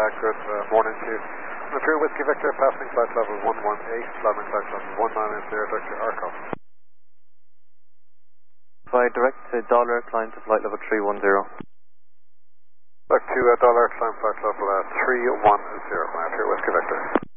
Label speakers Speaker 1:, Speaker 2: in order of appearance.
Speaker 1: Good morning to you. Imperial Whiskey Victor, passing flight level 118, landing flight level 190, Dr. Arco.
Speaker 2: Fly direct to Dollar, climb to flight level 310.
Speaker 1: Back to Dollar, climb flight level 310, Imperial Whiskey Victor.